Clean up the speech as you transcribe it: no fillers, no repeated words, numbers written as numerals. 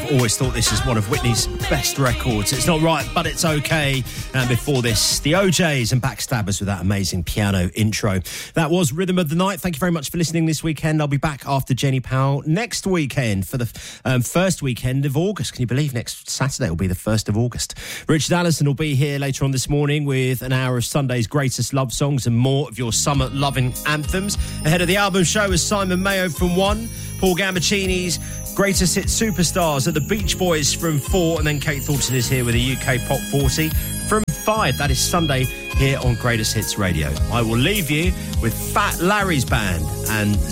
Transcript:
I've always thought this is one of Whitney's best records. It's not right, but it's okay. And before this, the OJs and Backstabbers with that amazing piano intro. That was Rhythm of the Night. Thank you very much for listening this weekend. I'll be back after Jenny Powell next weekend for the first weekend of August. Can you believe next Saturday will be the 1st of August? Richard Allison will be here later on this morning with an hour of Sunday's greatest love songs and more of your summer loving anthems. Ahead of the album show is Simon Mayo from 1, Paul Gambaccini's Greatest Hit Superstars at the Beach Boys from 4, and then Kate Thornton is here with a UK Pop 40 from 5. That is Sunday here on Greatest Hits Radio. I will leave you with Fat Larry's Band and